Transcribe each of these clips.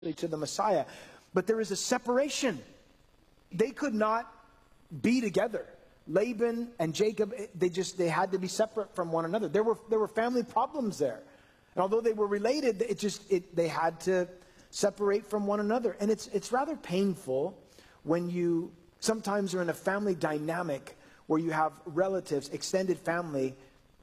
to the Messiah. But there is a separation. They could not be together. Laban and Jacob, they had to be separate from one another. There were family problems there. And although they were related, they had to separate from one another. And it's rather painful when you sometimes are in a family dynamic where you have relatives, extended family,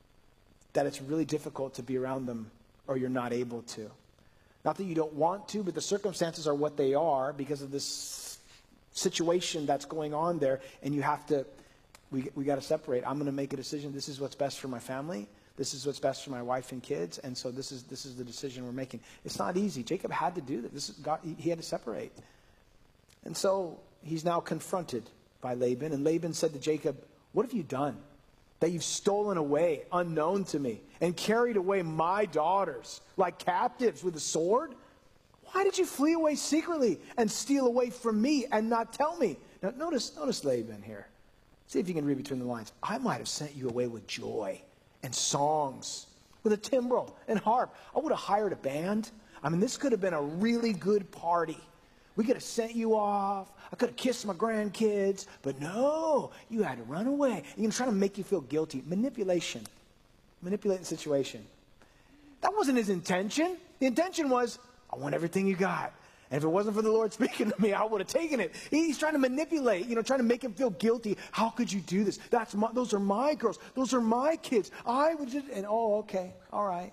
that it's really difficult to be around them or you're not able to. Not that you don't want to, but the circumstances are what they are because of this situation that's going on there. And you have to, we got to separate. I'm going to make a decision. This is what's best for my family. This is what's best for my wife and kids. And so this is the decision we're making. It's not easy. Jacob had to do this. He had to separate. And so he's now confronted by Laban. And Laban said to Jacob, "What have you done? That you've stolen away unknown to me and carried away my daughters like captives with a sword? Why did you flee away secretly and steal away from me and not tell me?" Now notice Laban here. See if you can read between the lines. "I might have sent you away with joy and songs, with a timbrel and harp. I would have hired a band. I mean, this could have been a really good party. We could have sent you off. I could have kissed my grandkids. But no, you had to run away." And you're trying to make you feel guilty. Manipulation. Manipulate the situation. That wasn't his intention. The intention was, I want everything you got. And if it wasn't for the Lord speaking to me, I would have taken it. He's trying to manipulate, trying to make him feel guilty. How could you do this? Those are my girls. Those are my kids. I would just, and okay, all right.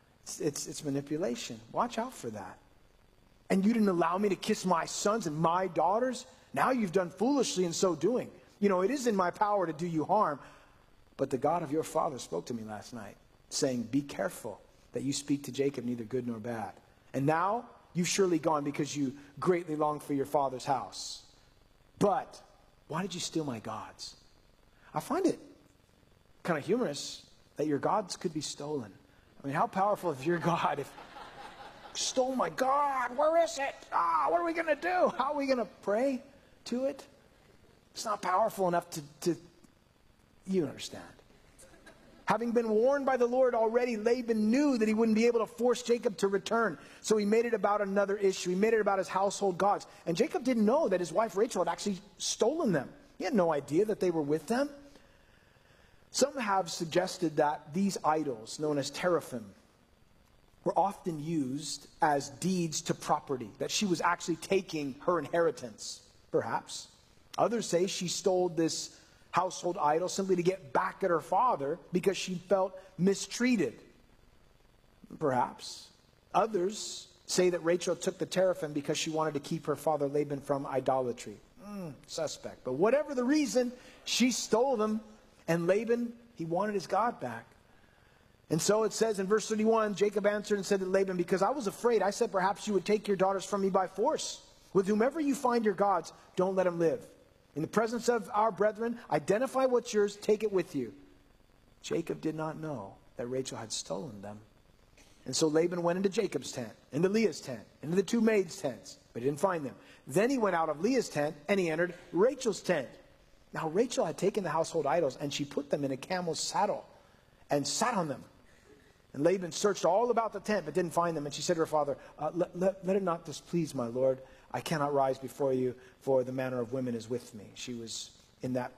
It's manipulation. Watch out for that. "And you didn't allow me to kiss my sons and my daughters? Now you've done foolishly in so doing. It is in my power to do you harm. But the God of your father spoke to me last night, saying, 'Be careful that you speak to Jacob neither good nor bad.' And now you've surely gone because you greatly long for your father's house. But why did you steal my gods?" I find it kind of humorous that your gods could be stolen. I mean, how powerful is your God if stole my God? Where is it? What are we going to do? How are we going to pray to it? It's not powerful enough to you understand. Having been warned by the Lord already, Laban knew that he wouldn't be able to force Jacob to return. So he made it about another issue. He made it about his household gods. And Jacob didn't know that his wife Rachel had actually stolen them. He had no idea that they were with them. Some have suggested that these idols, known as teraphim, were often used as deeds to property, that she was actually taking her inheritance, perhaps. Others say she stole this household idol simply to get back at her father because she felt mistreated, perhaps. Others say that Rachel took the teraphim because she wanted to keep her father Laban from idolatry. Suspect. But whatever the reason, she stole them, and Laban, he wanted his God back. And so it says in verse 31, Jacob answered and said to Laban, "Because I was afraid, I said perhaps you would take your daughters from me by force. With whomever you find your gods, don't let him live. In the presence of our brethren, identify what's yours, take it with you." Jacob did not know that Rachel had stolen them. And so Laban went into Jacob's tent, into Leah's tent, into the two maids' tents, but he didn't find them. Then he went out of Leah's tent and he entered Rachel's tent. Now Rachel had taken the household idols and she put them in a camel's saddle and sat on them. And Laban searched all about the tent but didn't find them. And she said to her father, let it not displease my lord. I cannot rise before you, for the manner of women is with me. She was in that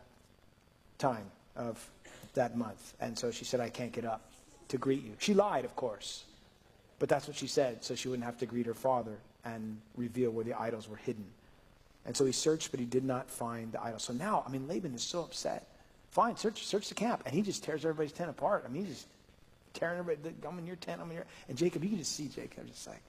time of that month. And so she said, "I can't get up to greet you." She lied, of course. But that's what she said, so she wouldn't have to greet her father and reveal where the idols were hidden. And so he searched, but he did not find the idols. So now, Laban is so upset. Fine, search the camp. And he just tears everybody's tent apart. He's just tearing everybody. I'm in your tent, I'm in your... And Jacob, you can just see Jacob just like,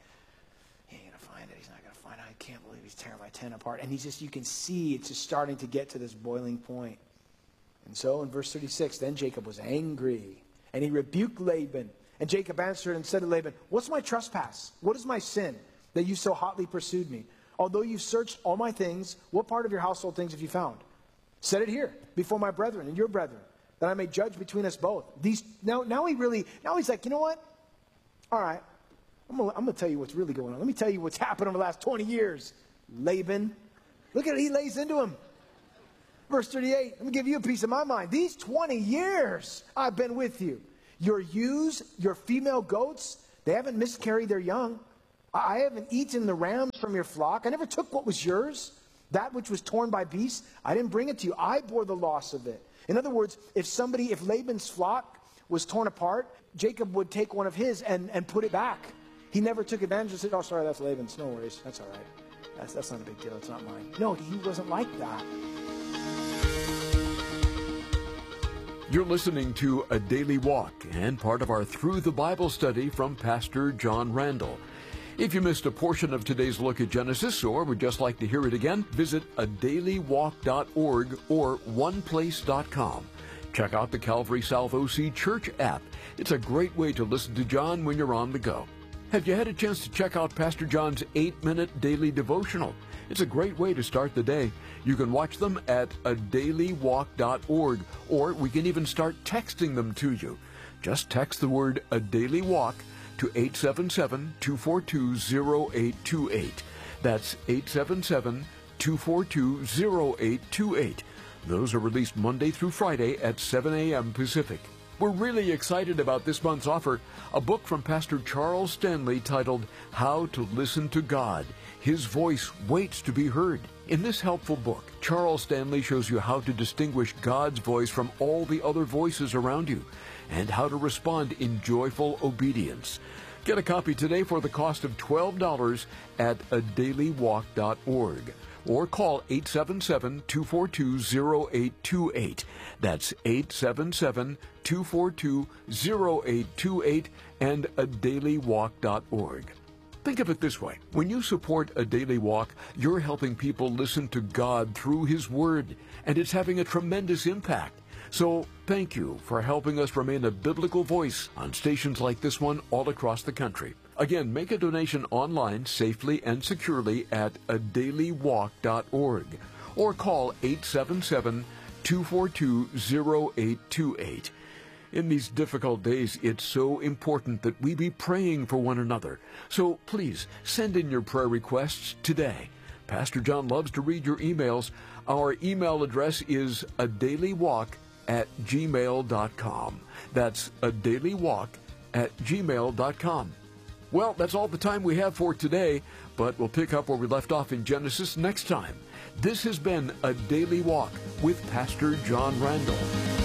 he ain't going to find it. He's not going to find it. I can't believe he's tearing my tent apart. And you can see it's just starting to get to this boiling point. And so in verse 36, then Jacob was angry and he rebuked Laban. And Jacob answered and said to Laban, "What's my trespass? What is my sin that you so hotly pursued me? Although you've searched all my things, what part of your household things have you found? Set it here before my brethren and your brethren, that I may judge between us both." Now he's like, you know what? All right. I'm going to tell you what's really going on. Let me tell you what's happened over the last 20 years. Laban, look at it. He lays into him. Verse 38, let me give you a piece of my mind. These 20 years I've been with you. Your ewes, your female goats, they haven't miscarried their young. I haven't eaten the rams from your flock. I never took what was yours. That which was torn by beasts, I didn't bring it to you. I bore the loss of it. In other words, if Laban's flock was torn apart, Jacob would take one of his and put it back. He never took advantage and said, oh, sorry, that's Laban's. No worries. That's all right. That's not a big deal. It's not mine. No, he wasn't like that. You're listening to A Daily Walk and part of our Through the Bible study from Pastor John Randall. If you missed a portion of today's look at Genesis or would just like to hear it again, visit adailywalk.org or oneplace.com. Check out the Calvary South OC Church app. It's a great way to listen to John when you're on the go. Have you had a chance to check out Pastor John's 8-minute daily devotional? It's a great way to start the day. You can watch them at adailywalk.org, or we can even start texting them to you. Just text the word A Daily Walk to 877-242-0828. That's 877-242-0828. Those are released Monday through Friday at 7 a.m. Pacific. We're really excited about this month's offer, a book from Pastor Charles Stanley titled How to Listen to God. His voice waits to be heard. In this helpful book, Charles Stanley shows you how to distinguish God's voice from all the other voices around you and how to respond in joyful obedience. Get a copy today for the cost of $12 at adailywalk.org or call 877-242-0828. That's 877-242-0828 and adailywalk.org. Think of it this way. When you support A Daily Walk, you're helping people listen to God through His Word, and it's having a tremendous impact. So thank you for helping us remain a biblical voice on stations like this one all across the country. Again, make a donation online safely and securely at adailywalk.org or call 877-242-0828. In these difficult days, it's so important that we be praying for one another. So please send in your prayer requests today. Pastor John loves to read your emails. Our email address is adailywalk@gmail.com. That's adailywalk@gmail.com. Well, that's all the time we have for today, but we'll pick up where we left off in Genesis next time. This has been A Daily Walk with Pastor John Randall.